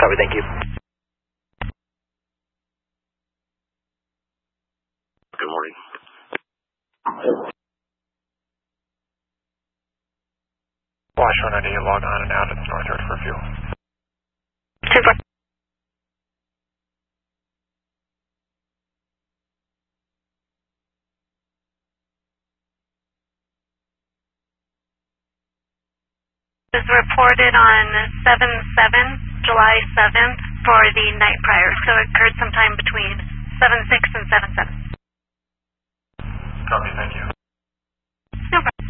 Copy, thank you. Good morning. Flash 190, log on and out at Northward for fuel. Super. Was reported on 7/7, July 7th, for the night prior, so it occurred sometime between 7/6 and 7/7. Copy, thank you.